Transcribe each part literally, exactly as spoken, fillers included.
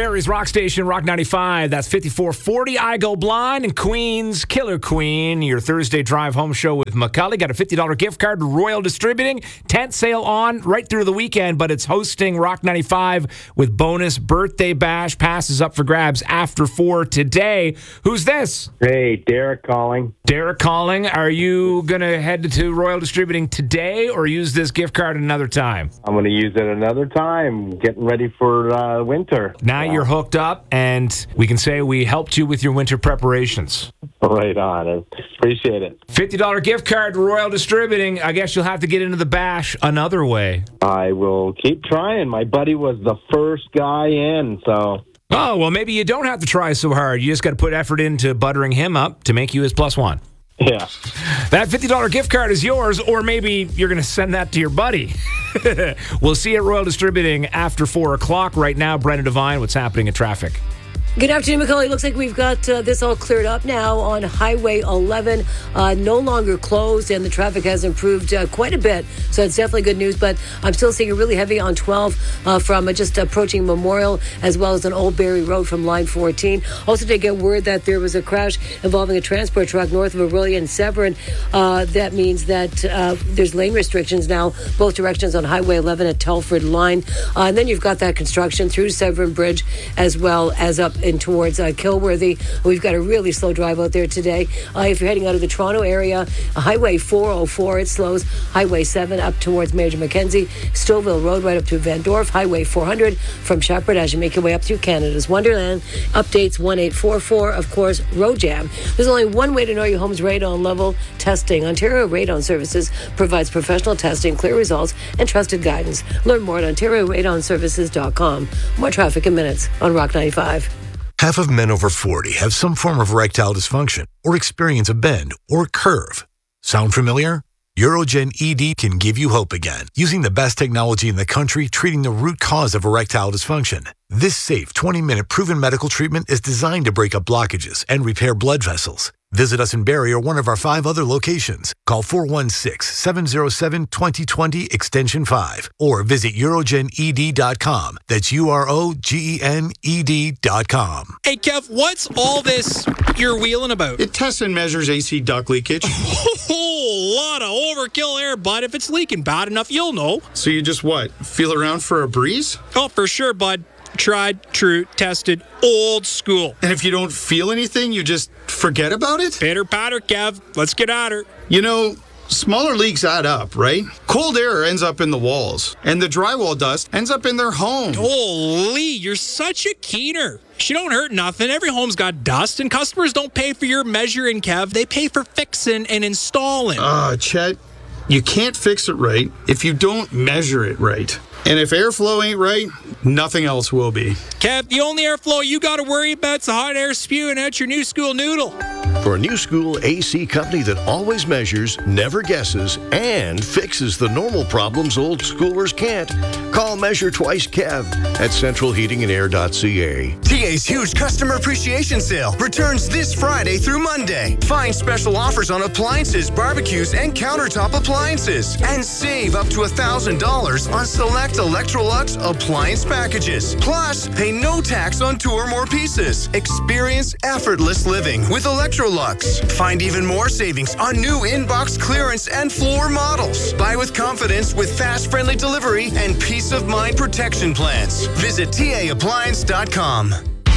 Barrie's Rock Station, Rock ninety-five. That's fifty-four forty. I Go Blind and Queen's Killer Queen. Your Thursday drive home show with McCully. Got a fifty dollars gift card to Royal Distributing. Tent sale on right through the weekend, but it's hosting Rock ninety-five with bonus birthday bash. Passes up for grabs after four today. Who's this? Hey, Derek calling. Derek calling. Are you going to head to Royal Distributing today or use this gift card another time? I'm going to use it another time. Getting ready for uh, winter. Now you're hooked up, and we can say we helped you with your winter preparations. Right on. I appreciate it. fifty dollars gift card to Royal Distributing. I guess you'll have to get into the bash another way. I will keep trying. My buddy was the first guy in, so... Oh, well, maybe you don't have to try so hard. You just got to put effort into buttering him up to make you his plus one. Yeah. That fifty dollars gift card is yours, or maybe you're going to send that to your buddy. We'll see you at Royal Distributing after four o'clock. Right now, Brendan Devine, what's happening in traffic? Good afternoon, McCully. Looks like we've got uh, this all cleared up now on Highway eleven. Uh, no longer closed, and the traffic has improved uh, quite a bit. So it's definitely good news, but I'm still seeing it really heavy on twelve uh, from uh, just approaching Memorial, as well as on Old Barrie Road from line fourteen. Also did get word that there was a crash involving a transport truck north of Aurelia and Severn. Uh, that means that uh, there's lane restrictions now, both directions on Highway eleven at Telford line. Uh, and then you've got that construction through Severn Bridge, as well as up in towards uh, Kilworthy. We've got a really slow drive out there today. Uh, if you're heading out of the Toronto area, uh, Highway four oh four, it slows. Highway seven up towards Major Mackenzie. Stouffville Road right up to Van Dorf. Highway four hundred from Shepherd as you make your way up through Canada's Wonderland. Updates one eight four four, of course, road jam. There's only one way to know your home's radon level: testing. Ontario Radon Services provides professional testing, clear results, and trusted guidance. Learn more at ontario radon services dot com. More traffic in minutes on Rock ninety-five. Half of men over forty have some form of erectile dysfunction or experience a bend or curve. Sound familiar? Urogen E D can give you hope again, using the best technology in the country treating the root cause of erectile dysfunction. This safe twenty-minute proven medical treatment is designed to break up blockages and repair blood vessels. Visit us in Barrie or one of our five other locations. Call four one six, seven oh seven, two oh two oh extension five or visit urogen e d dot com. That's U R O G E N E D dot com. Hey, Kev, what's all this you're wheeling about? It tests and measures A C duct leakage. A whole lot of overkill there, bud. If it's leaking bad enough, you'll know. So you just what? Feel around for a breeze? Oh, for sure, bud. Tried, true, tested, old school. And if you don't feel anything, you just forget about it? Pitter patter, Kev. Let's get at her. You know, smaller leaks add up, right? Cold air ends up in the walls, and the drywall dust ends up in their home. Holy, you're such a keener. She don't hurt nothing. Every home's got dust, and customers don't pay for your measuring, Kev. They pay for fixing and installing. Ah, uh, Chet, you can't fix it right if you don't measure it right. And if airflow ain't right, nothing else will be. Kev, the only airflow you got to worry about is the hot air spewing out your new school noodle. For a new school A C company that always measures, never guesses, and fixes the normal problems old schoolers can't, call Measure Twice Kev at central heating and air dot c a. T A's huge customer appreciation sale returns this Friday through Monday. Find special offers on appliances, barbecues, and countertop appliances. And save up to one thousand dollars on select Electrolux appliance packages. Plus, pay no tax on two or more pieces. Experience effortless living with Electrolux. Find even more savings on new inbox clearance and floor models. Buy with confidence with fast, friendly delivery and peace of mind protection plans. Visit T A appliance dot com.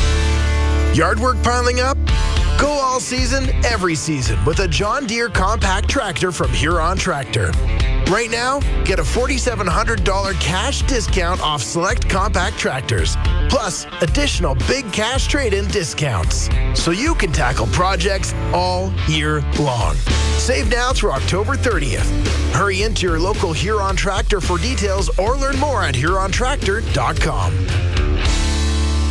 Yard work piling up? Go all season, every season with a John Deere compact tractor from Huron Tractor. Right now, get a four thousand seven hundred dollars cash discount off select compact tractors, plus additional big cash trade-in discounts, so you can tackle projects all year long. Save now through October thirtieth. Hurry into your local Huron Tractor for details or learn more at huron tractor dot com.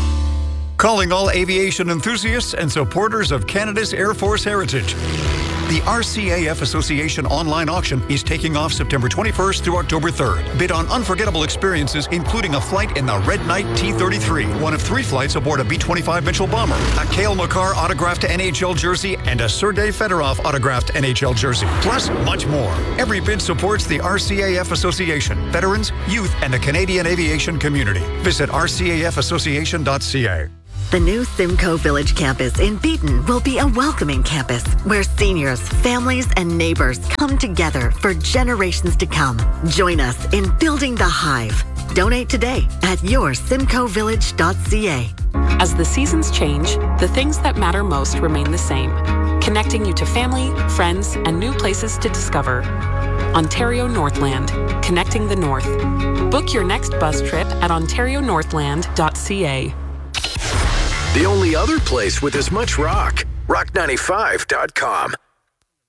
Calling all aviation enthusiasts and supporters of Canada's Air Force heritage. The R C A F Association online auction is taking off September twenty-first through October third. Bid on unforgettable experiences, including a flight in the Red Knight T thirty-three, one of three flights aboard a B twenty-five Mitchell bomber, a Cale Makar autographed N H L jersey, and a Sergei Fedorov autographed N H L jersey, plus much more. Every bid supports the R C A F Association, veterans, youth, and the Canadian aviation community. Visit r c a f association dot c a. The new Simcoe Village campus in Beaton will be a welcoming campus where seniors, families, and neighbors come together for generations to come. Join us in building the Hive. Donate today at your simcoe village dot c a. As the seasons change, the things that matter most remain the same, connecting you to family, friends, and new places to discover. Ontario Northland, connecting the North. Book your next bus trip at ontario northland dot c a. The only other place with as much rock, rock ninety-five dot com.